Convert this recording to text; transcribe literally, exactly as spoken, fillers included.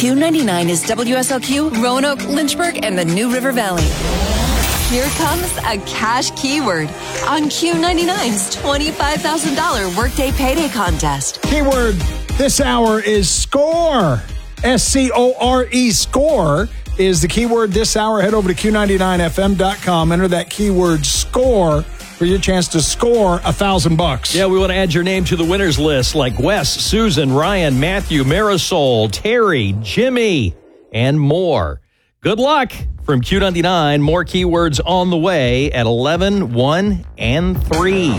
Q ninety-nine is W S L Q, Roanoke, Lynchburg, and the New River Valley. Here comes a cash keyword on Q ninety-nine's twenty-five thousand dollars Workday Payday Contest. Keyword this hour is SCORE. S C O R E, SCORE is the keyword this hour. Head over to Q ninety-nine F M dot com. Enter that keyword SCORE for your chance to score a thousand bucks. Yeah, we want to add your name to the winners list like Wes, Susan, Ryan, Matthew, Marisol, Terry, Jimmy, and more. Good luck from Q ninety-nine. More keywords on the way at eleven, one, and three.